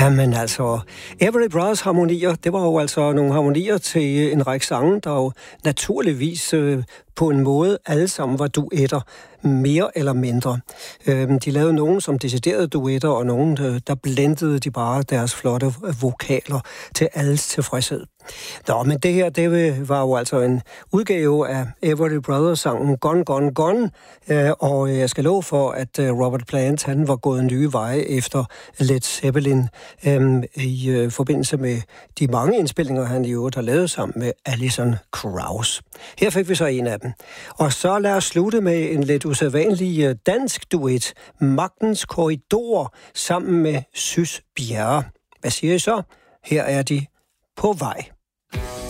Jamen altså, Everly Brothers harmonier, det var jo altså nogle harmonier til en række sange, der jo naturligvis på en måde alle sammen var duetter, mere eller mindre. De lavede nogen som deciderede duetter, og nogen, der blendede de bare deres flotte vokaler til alles tilfredshed. Nå, men det her, det var jo altså en udgave af Everly Brothers-sangen Gone, Gone, Gone, og jeg skal love for, at Robert Plant, han var gået nye veje efter Led Zeppelin i forbindelse med de mange indspilninger, han i øvrigt har lavet sammen med Alison Krauss. Her fik vi så en af dem. Og så lad os slutte med en lidt usædvanlig dansk duet, Magtens Korridor, sammen med Sys Bjerre. Hvad siger I så? Her er de på vej.